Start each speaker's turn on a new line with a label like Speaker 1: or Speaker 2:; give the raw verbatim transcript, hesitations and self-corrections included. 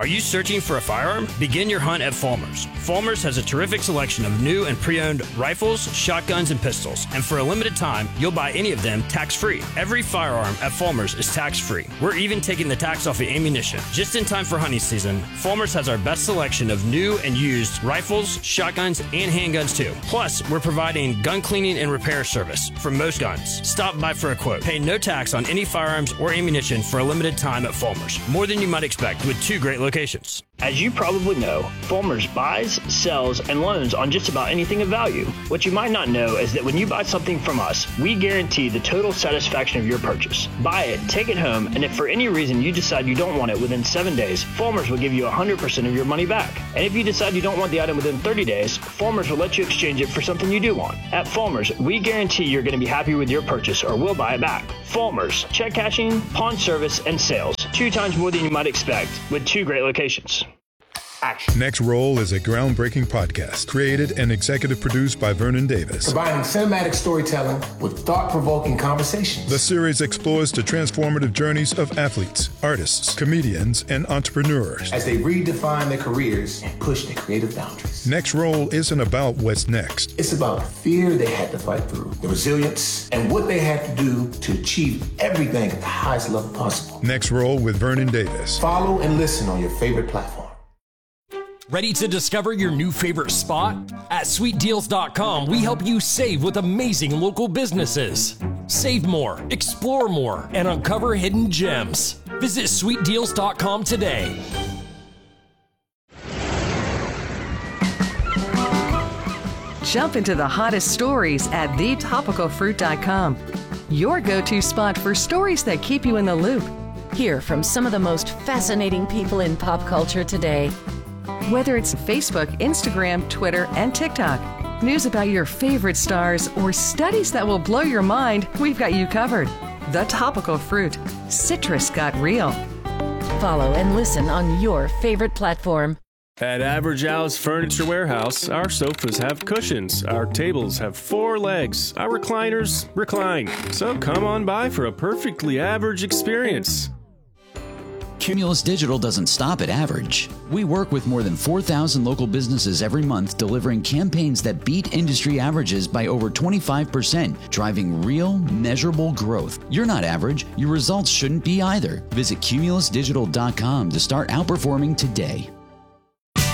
Speaker 1: Are you searching for a firearm? Begin your hunt at Fulmers. Fulmers has a terrific selection of new and pre-owned rifles, shotguns, and pistols. And for a limited time, you'll buy any of them tax-free. Every firearm at Fulmers is tax-free. We're even taking the tax off of ammunition. Just in time for hunting season, Fulmers has our best selection of new and used rifles, shotguns, and handguns too. Plus, we're providing gun cleaning and repair service for most guns. Stop by for a quote. Pay no tax on any firearms or ammunition for a limited time at Fulmers. More than you might expect with two great locations. Locations.
Speaker 2: As you probably know, Fulmers buys, sells, and loans on just about anything of value. What you might not know is that when you buy something from us, we guarantee the total satisfaction of your purchase. Buy it, take it home, and if for any reason you decide you don't want it within seven days, Fulmers will give you one hundred percent of your money back. And if you decide you don't want the item within thirty days, Fulmers will let you exchange it for something you do want. At Fulmers, we guarantee you're going to be happy with your purchase or we'll buy it back. Fulmers, check cashing, pawn service, and sales. Two times more than you might expect with two great locations.
Speaker 3: Action. Next Roll is a groundbreaking podcast created and executive produced by Vernon Davis.
Speaker 4: Combining cinematic storytelling with thought-provoking conversations.
Speaker 3: The series explores the transformative journeys of athletes, artists, comedians, and entrepreneurs
Speaker 4: as they redefine their careers and push their creative boundaries.
Speaker 3: Next Roll isn't about what's next.
Speaker 4: It's about the fear they had to fight through, the resilience, and what they had to do to achieve everything at the highest level possible.
Speaker 3: Next Roll with Vernon Davis.
Speaker 4: Follow and listen on your favorite platform.
Speaker 5: Ready to discover your new favorite spot? At sweet deals dot com, we help you save with amazing local businesses. Save more, explore more, and uncover hidden gems. Visit sweet deals dot com today.
Speaker 6: Jump into the hottest stories at the topical fruit dot com. Your go-to spot for stories that keep you in the loop.
Speaker 7: Hear from some of the most fascinating people in pop culture today.
Speaker 6: Whether it's Facebook, Instagram, Twitter, and TikTok, news about your favorite stars, or studies that will blow your mind, we've got you covered. The Topical Fruit. Citrus got real.
Speaker 7: Follow and listen on your favorite platform.
Speaker 8: At Average Al's Furniture Warehouse, our sofas have cushions, our tables have four legs, our recliners recline. So come on by for a perfectly average experience.
Speaker 9: Cumulus Digital doesn't stop at average. We work with more than four thousand local businesses every month, delivering campaigns that beat industry averages by over twenty-five percent, driving real, measurable growth. You're not average. Your results shouldn't be either. Visit cumulus digital dot com to start outperforming today.